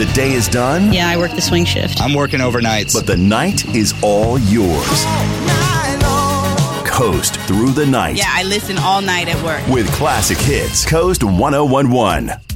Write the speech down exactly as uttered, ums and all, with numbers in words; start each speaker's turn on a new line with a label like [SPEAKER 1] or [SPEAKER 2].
[SPEAKER 1] day is done?
[SPEAKER 2] Yeah, I work the swing shift.
[SPEAKER 3] I'm working overnights.
[SPEAKER 1] But the night is all yours. Coast through the night.
[SPEAKER 4] Yeah, I listen all night at work.
[SPEAKER 1] With classic hits. Coast ten eleven.